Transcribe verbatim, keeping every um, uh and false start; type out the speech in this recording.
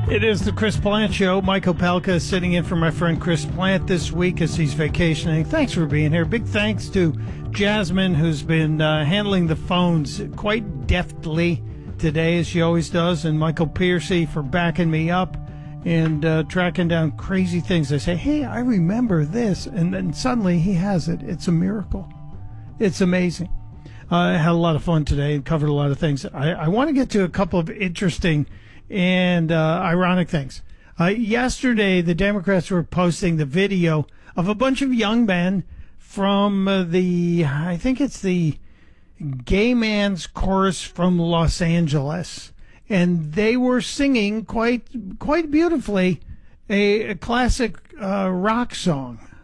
It is the Chris Plant Show. Mike Opelka is sitting in for my friend Chris Plant this week as he's vacationing. Thanks for being here. Big thanks to Jasmine, who's been uh, handling the phones quite deftly today, as she always does, and Michael Piercy for backing me up and uh, tracking down crazy things. I say, hey, I remember this, and then suddenly he has it. It's a miracle. It's amazing. Uh, I had a lot of fun today and covered a lot of things. I, I want to get to a couple of interesting and uh, ironic things. Uh, yesterday, the Democrats were posting the video of a bunch of young men from uh, the, I think it's the Gay Man's Chorus from Los Angeles, and they were singing quite quite beautifully a, a classic uh, rock song.